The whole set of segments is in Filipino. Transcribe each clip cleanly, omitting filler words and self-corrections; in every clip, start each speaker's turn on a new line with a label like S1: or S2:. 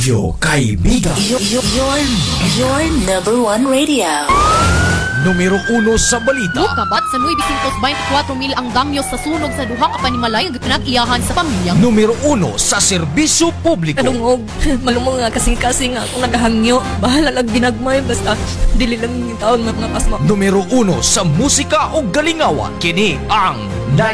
S1: Radyo Kaibigan.
S2: Your number one radio.
S1: Numero 1 sa balita.
S3: Kabat sa 924,000 ang damyo sa sunog sa duha ka panimalay nga pinag-iyahan sa pamilya.
S1: Numero 1 sa serbisyo publiko.
S4: Kalungog, malumong nga kasing-kasing ako nagahangyo. Bahala lang ginagmay, basta dili lang yung taon mga pasma.
S1: Numero 1 sa musika o galingawan. Kini ang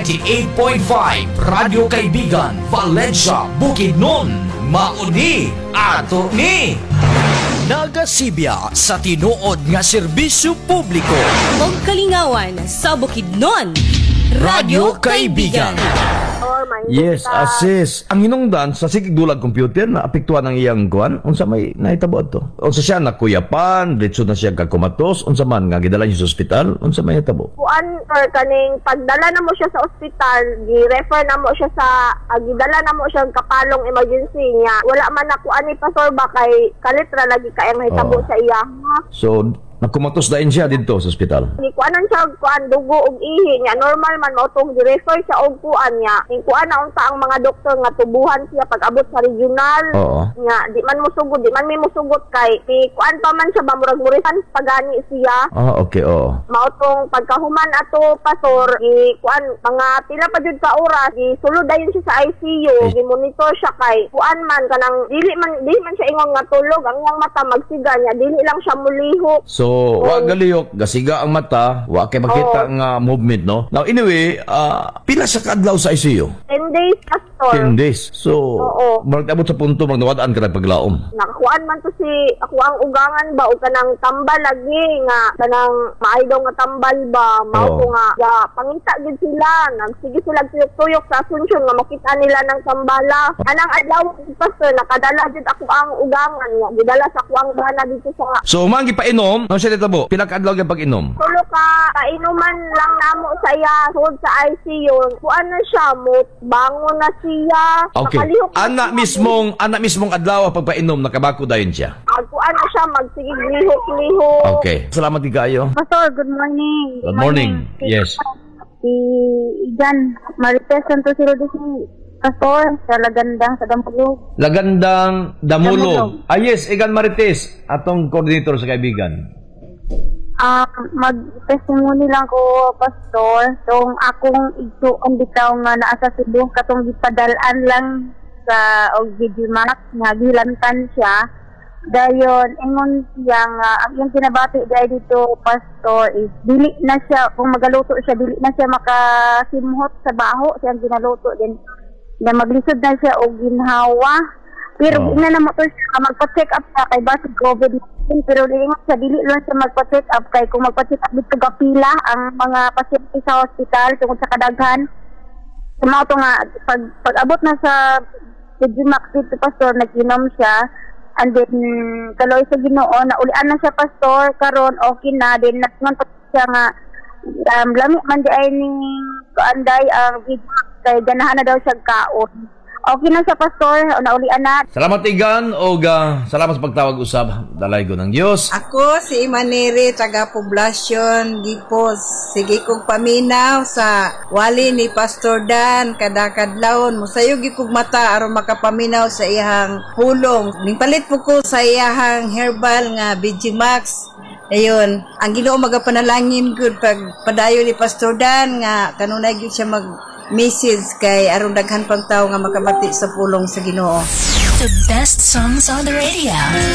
S1: 98.5 Radyo Kaibigan, Valencia, Bukidnon. Mauni ato ni nagasibya sa tinuod nga serbisyo publiko.
S4: Og kalingawan sa Bukidnon.
S1: Radyo Kaibigan.
S5: Yes, sis. Ang hinungdan sa sikigulag computer na apektuhan ang iyang kuan, unsa may nahitabo to? Unsa siya nakuyapan, diretso na siya kakumatos, unsa man nga gidala niya sa ospital, unsa may hitabo?
S6: Kuan or kaning pagdala na mo siya sa ospital, gi-refer na mo siya sa gidala na mo siya kapalong emergency niya. Wala man na kuan ni pastor ba kay kalitra lagi kay ang hitabo sa iya.
S5: So, nakumatos dahin siya dito sa ospital.
S6: Ni kuanan siya kuan dugo og ihi niya. Normal man mo tong gi-refer siya og kuan niya. Ning kuan na unta ang mga doktor nga tubuhan siya pag abot sa regional.
S5: Oo.
S6: Nga di man mo sugod, di man mi musugot kay kuan pa man siya ba murag murisan pagani siya.
S5: Okay, oo.
S6: Mao tong pagkahuman ato pastor kuan mga pila pa jud ka oras sulod dayon siya sa ICU, gi-monitor siya kay kuan man kanang dili man siya ingon nga tulog ang iyang mata magsiga niya, dili lang siya mulihok.
S5: So, wa galiyok, gasiga ang mata, wa kay makita nga movement, no? Now, anyway, pila sa kadlaw sa ICU?
S6: 10 days pastor.
S5: 10 days. So, marag abot sa punto, magnawadaan ka na paglaom.
S6: Nakakuan man to si ako ang ugangan ba o kanang tambal lagi nga kanang maaydaw nga tambal ba mao ko nga pangita gid sila nagsige sila tuyok-tuyok sa Asunsyon nga makita nila ng tambala. Anang adlaw pastor nakadala jud ako ang ugangan nga gidala sa ako ang bana dito sa.
S5: So, mangi pa inom, no siya ditabo, pila ka adlaw gyud pag-inom?
S6: Tulo ka kainuman lang namo sa iya sud sa ICU. Kuan na siya mo bangon na siya.
S5: Okay. Ana mismong adlaw pagpainom nakabako dayon siya.
S6: Kuan na siya magsigig lihok-lihok.
S5: Okay. Salamat kayo.
S6: Pastor, good morning.
S5: Good morning. Yes.
S6: Igan, Marites Santos Rodriguez, Pastor, sa Lagandang, sa Damulog.
S5: Lagandang Damulog. Yes, Igan Marites, atong coordinator sa kaibigan.
S6: Mag-testimony lang ko, Pastor. Itong akong igsuon bitaw nga naa sa Cebu, katong gipadalaan lang sa Digimax, nga gilantan siya. Dayon, ingon siya nga, ang yung kinabati dahil dito, Pastor, is dili na siya, kung magaluto siya, dili na siya makasimhot sa baho, siyang ginaluto din. Na maglisod na siya o ginhawa. Pero ina na mo to siya, magpa-check up siya kay basi COVID-19, pero liingon siya, dili lang siya magpa-check up kay kung magpa-check up dito gapila ang mga pasyente sa hospital tungkol sa kadaghan. Sumao to nga, pag abot na sa Digimax dito, Pastor, nag-inom siya. And then, kaloy sa Ginoo, naulian na siya, Pastor, karon okay na. Then, nagmantot siya nga, lami man di ay ni kaanday ang video, kay ganahan na daw siya kaon. Okay na siya, Pastor, naulian na.
S5: Salamat Igan, o salamat sa pagtawag usab. Dalay ko ng Diyos.
S7: Ako si Imaneri, taga Poblacion, Gipos. Sige kong paminaw sa wali ni Pastor Dan, kadakadlawon. Musayog ikog mata aron makapaminaw sa iyang pulong. Nipalit po ko sa iyang herbal nga Digimax. Ayun, ang Ginoo magapanalangin gud pag padayon ni Pastor Dan nga kanunay gyud siya message kay aron daghan pang tawo nga makabati sa pulong sa Ginoo.
S2: The best songs on the radio.